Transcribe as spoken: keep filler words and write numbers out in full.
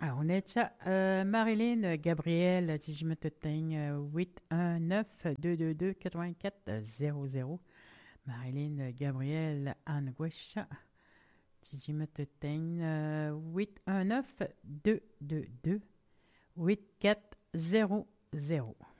Ah, on est ça. Euh, Marilyn Gabriel, si je me tenais, huit un neuf deux deux deux quatre-vingt-quatre zéro zéro. Marilyn Gabriel Anguish, si je me tenais, huit un neuf deux deux deux huit quatre zéro zéro.